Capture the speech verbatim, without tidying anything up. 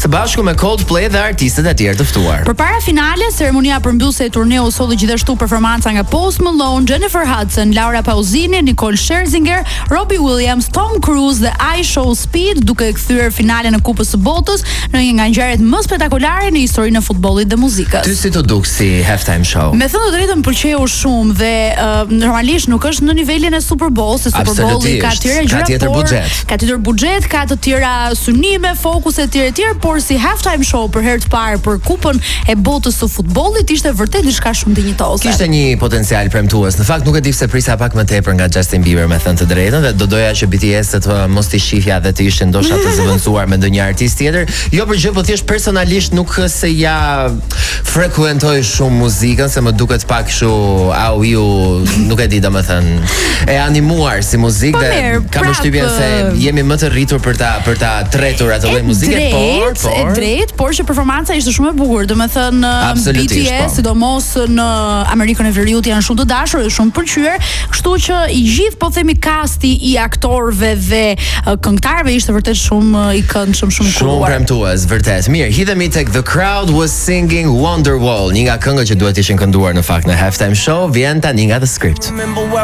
së bashku me Coldplay dhe artistët e tjerë të ftuar. Përpara finales, ceremonia përmbyese e turneut solli gjithashtu performanca nga Post Malone, Jennifer Hudson, Laura Pausini, Nicole Scherzinger, Robbie Williams, Tom Cruise dhe I Show Speed, duke kthyer finalen e Kupës së Botës në një nga ngjarjet më spektakolare në historinë e futbollit dhe muzikës. Ty si të duk si halftime show? Me thënë të drejtën pëlqeu shumë dhe uh, normalisht nuk është në nivelin e Super Bowl, se Super Bowl ka të tjera gjëra, ka tjetër buxhet. Ka tjetër buxhet, ka të tjera synime, fokuse të tjera të tjera, por si halftime show për herë të parë për Kupën e Botës së futbollit ishte vërtet diçka shumë dinjitose. Kishte një potencial premtues. Në fakt nuk e di pse prisa pak më tepër nga Justin Bieber, me thënë të drejtën, dhe do doja që B T S të mos t'i shifja dhe të ishte ndoshta të zëvendësuar me ndonjë artist tjetër. Jo për gjë, po thjesht personalisht nuk se ja frekuentoj shumë muzikën, se më duket pak kështu au iu, nuk e di domethënë, e animuar si muzikë dhe kam përshtypjen se jemi më të rritur për ta për ta tretur atë lloj muzike, por por e drejt, por që performanca ishte shumë e bukur, domethënë B T S, sidomos në Amerikën e Veriut janë shumë të dashur dhe shumë pëlqyer, kështu që i gjithë po themi kasti i aktorëve dhe këngëtarëve ishte vërtet shumë i këndshëm, shumë kulluar. Shumë premtues, vërtet. Mirë, hidhemi tek The Crowd Was Singing Wonderwall, një nga këngët që duhet ishin kënduar në fakt në halftime show, vjen tani nga The Script.